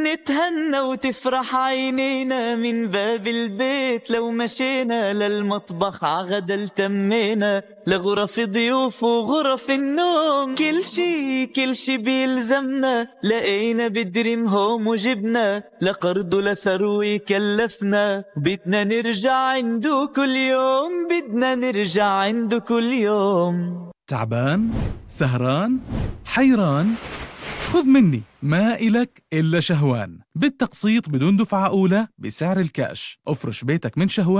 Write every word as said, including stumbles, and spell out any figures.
نتهنى وتفرح عينينا من باب البيت، لو مشينا للمطبخ عغدا تمينا، لغرف ضيوف وغرف النوم، كل شي كل شي بيلزمنا لقينا بدريم هوم وجبنا، لقرض لثروي كلفنا، بدنا نرجع عنده كل يوم، بدنا نرجع عنده كل يوم. تعبان؟ سهران؟ حيران؟ خذ مني، ما إلك إلا شهوان، بالتقسيط بدون دفعة أولى بسعر الكاش. افرش بيتك من شهوان.